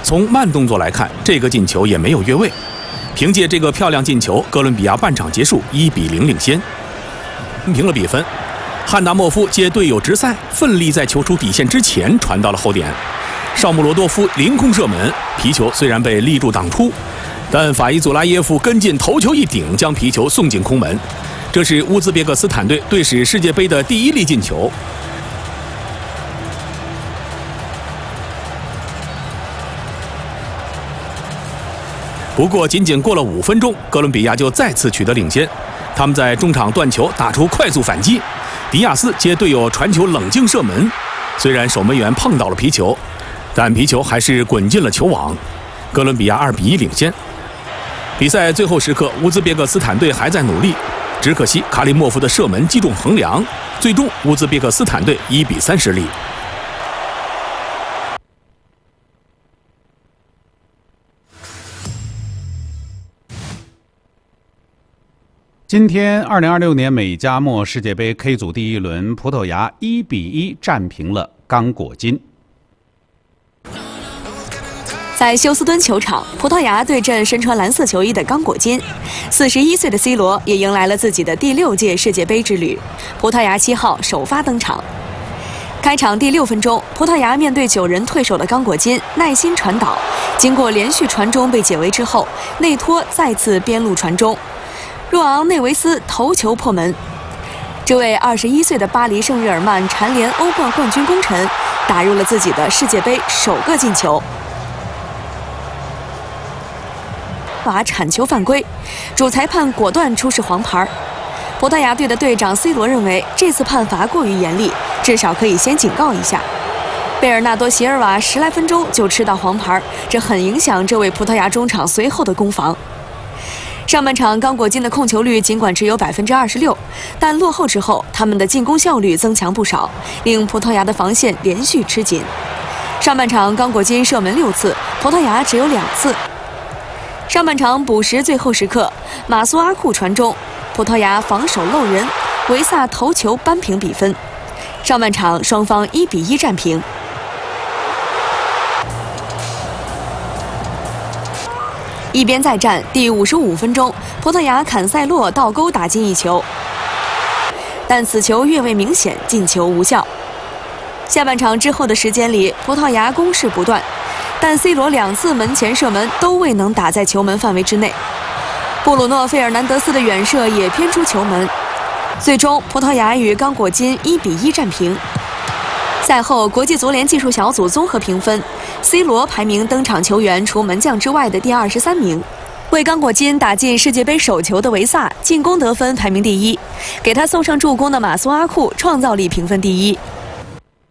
从慢动作来看，这个进球也没有越位。凭借这个漂亮进球，哥伦比亚半场结束1比0领先，平了比分。汉达莫夫接队友直塞，奋力在球出底线之前传到了后点，绍穆罗多夫凌空射门，皮球虽然被立柱挡出，但法伊祖拉耶夫跟进头球一顶，将皮球送进空门。这是乌兹别克斯坦队队史世界杯的第1粒进球。不过，仅仅过了5分钟，哥伦比亚就再次取得领先。他们在中场断球，打出快速反击。迪亚斯接队友传球冷静射门，虽然守门员碰到了皮球，但皮球还是滚进了球网。哥伦比亚2比1领先。比赛最后时刻，乌兹别克斯坦队还在努力，只可惜卡里莫夫的射门击中横梁，最终乌兹别克斯坦队1比3失利。 今天2026年美加墨世界杯 K 组第1轮，葡萄牙1比1战平了刚果金。 在休斯敦球场，葡萄牙对阵身穿蓝色球衣的刚果金。41岁的 C 罗也迎来了自己的第6届世界杯之旅。葡萄牙7号首发登场。开场第6分钟，葡萄牙面对9人退守的刚果金，耐心传导，经过连续传中被解围之后，内托再次边路传中。若昂内维斯头球破门，这位21岁的巴黎圣日耳曼蝉联欧冠冠军功臣，打入了自己的世界杯首个进球。把铲球犯规，主裁判果断出示黄牌。葡萄牙队的队长 C 罗认为这次判罚过于严厉，至少可以先警告一下。贝尔纳多·席尔瓦10来分钟就吃到黄牌，这很影响这位葡萄牙中场随后的攻防。上半场刚果金的控球率尽管只有26%，但落后之后，他们的进攻效率增强不少，令葡萄牙的防线连续吃紧。上半场刚果金射门6次，葡萄牙只有2次。上半场补时最后时刻，马苏阿库传中，葡萄牙防守漏人，维萨头球扳平比分。上半场双方1比1战平。一边再战，第55分钟，葡萄牙坎塞洛倒钩打进1球，但此球越位明显，进球无效。下半场之后的时间里，葡萄牙攻势不断，但 C 罗2次门前射门都未能打在球门范围之内，布鲁诺·费尔南德斯的远射也偏出球门。最终，葡萄牙与刚果金1比1战平。赛后，国际足联技术小组综合评分 ，C 罗排名登场球员除门将之外的第23名。为刚果金打进世界杯首球的维萨进攻得分排名第1，给他送上助攻的马苏阿库创造力评分第1。